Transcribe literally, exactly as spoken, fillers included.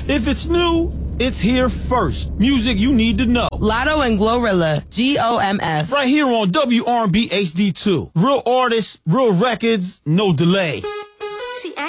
If it's new, it's here first. Music you need to know. Lotto and Glorilla, G O M F. Right here on W R and B H D two. Real artists, real records, no delay. She